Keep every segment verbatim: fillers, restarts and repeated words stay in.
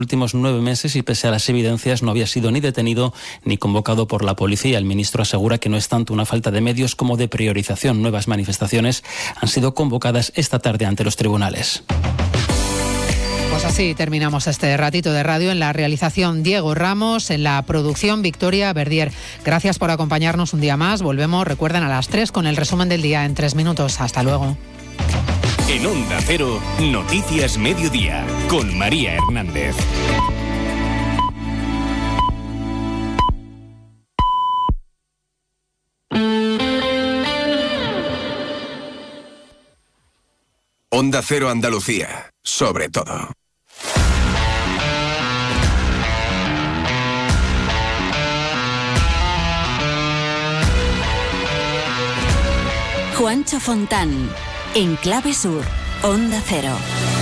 últimos nueve meses y pese a las evidencias no había sido ni detenido ni convocado por la policía. El ministro asegura que no es tanto una falta de medios como de priorización. Nuevas manifestaciones han sido convocadas esta tarde ante los tribunales. Pues así terminamos este ratito de radio. En la realización Diego Ramos, en la producción Victoria Verdier. Gracias por acompañarnos un día más. Volvemos, recuerden, a las tres con el resumen del día en tres minutos. Hasta luego. En Onda Cero, Noticias Mediodía, con María Hernández. Onda Cero Andalucía, sobre todo. Juancho Fontán, en Clave Sur, Onda Cero.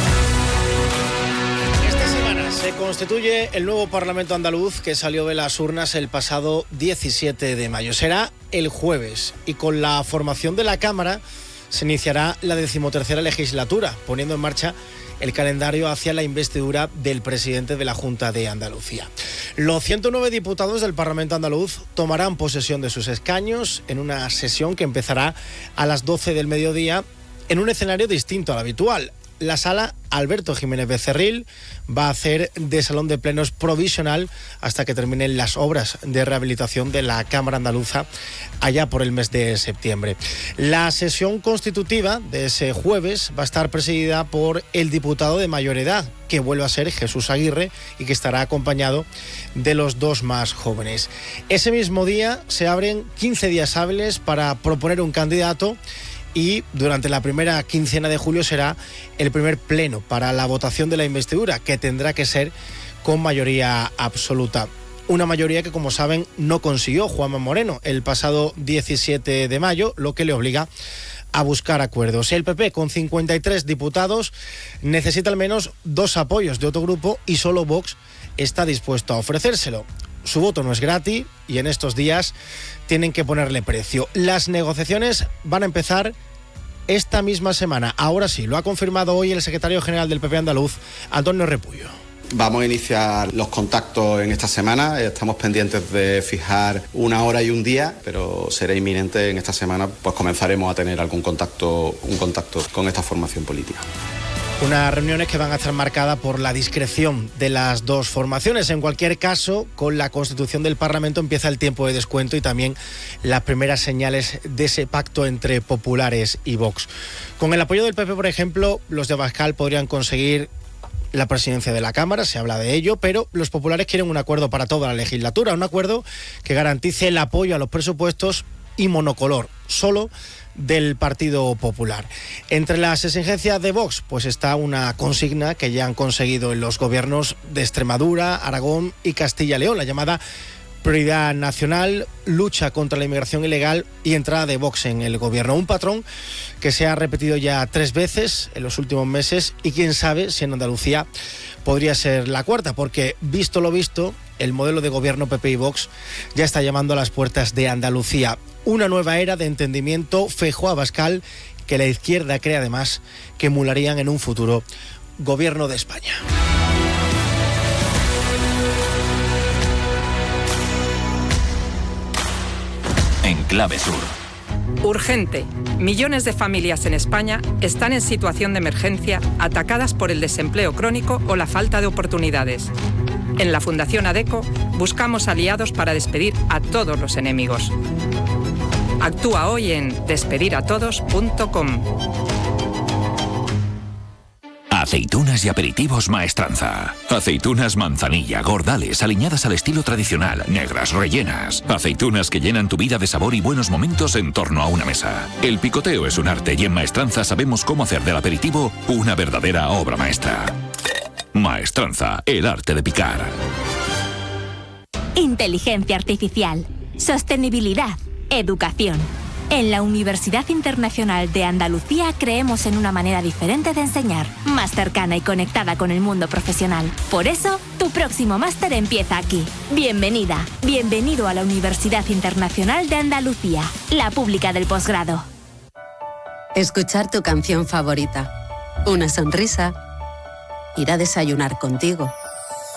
Esta semana se constituye el nuevo Parlamento andaluz que salió de las urnas el pasado diecisiete de mayo. Será el jueves y con la formación de la Cámara se iniciará la decimotercera legislatura, poniendo en marcha el calendario hacia la investidura del presidente de la Junta de Andalucía. Los ciento nueve diputados del Parlamento andaluz tomarán posesión de sus escaños en una sesión que empezará a las doce del mediodía en un escenario distinto al habitual. La sala Alberto Jiménez Becerril va a hacer de salón de plenos provisional hasta que terminen las obras de rehabilitación de la Cámara Andaluza allá por el mes de septiembre. La sesión constitutiva de ese jueves va a estar presidida por el diputado de mayor edad, que vuelve a ser Jesús Aguirre y que estará acompañado de los dos más jóvenes. Ese mismo día se abren quince días hábiles para proponer un candidato y durante la primera quincena de julio será el primer pleno para la votación de la investidura, que tendrá que ser con mayoría absoluta. Una mayoría que, como saben, no consiguió Juanma Moreno el pasado diecisiete de mayo, lo que le obliga a buscar acuerdos. El P P, con cincuenta y tres diputados, necesita al menos dos apoyos de otro grupo y solo Vox está dispuesto a ofrecérselo. Su voto no es gratis y en estos días tienen que ponerle precio. Las negociaciones van a empezar esta misma semana. Ahora sí, lo ha confirmado hoy el secretario general del P P andaluz, Antonio Repullo. Vamos a iniciar los contactos en esta semana. Estamos pendientes de fijar una hora y un día, pero será inminente en esta semana, pues comenzaremos a tener algún contacto, un contacto con esta formación política. Unas reuniones que van a estar marcadas por la discreción de las dos formaciones. En cualquier caso, con la constitución del Parlamento empieza el tiempo de descuento y también las primeras señales de ese pacto entre populares y Vox. Con el apoyo del P P, por ejemplo, los de Abascal podrían conseguir la presidencia de la Cámara, se habla de ello, pero los populares quieren un acuerdo para toda la legislatura, un acuerdo que garantice el apoyo a los presupuestos y monocolor, solo del Partido Popular. Entre las exigencias de Vox, pues está una consigna que ya han conseguido en los gobiernos de Extremadura, Aragón y Castilla y León, la llamada prioridad nacional, lucha contra la inmigración ilegal y entrada de Vox en el gobierno. Un patrón que se ha repetido ya tres veces en los últimos meses y quién sabe si en Andalucía podría ser la cuarta, porque visto lo visto, el modelo de gobierno P P y Vox ya está llamando a las puertas de Andalucía. Una nueva era de entendimiento Feijóo-Abascal que la izquierda cree además que emularían en un futuro gobierno de España. En Clave Sur. Urgente. Millones de familias en España están en situación de emergencia, atacadas por el desempleo crónico o la falta de oportunidades. En la Fundación ADECO buscamos aliados para despedir a todos los enemigos. Actúa hoy en despedir a todos punto com. Aceitunas y aperitivos Maestranza. Aceitunas manzanilla, gordales, aliñadas al estilo tradicional, negras, rellenas. Aceitunas que llenan tu vida de sabor y buenos momentos en torno a una mesa. El picoteo es un arte y en Maestranza sabemos cómo hacer del aperitivo una verdadera obra maestra. Maestranza, el arte de picar. Inteligencia artificial, sostenibilidad, educación. En la Universidad Internacional de Andalucía creemos en una manera diferente de enseñar, más cercana y conectada con el mundo profesional. Por eso, tu próximo máster empieza aquí. Bienvenida, bienvenido a la Universidad Internacional de Andalucía, la pública del posgrado. Escuchar tu canción favorita, una sonrisa, ir a desayunar contigo.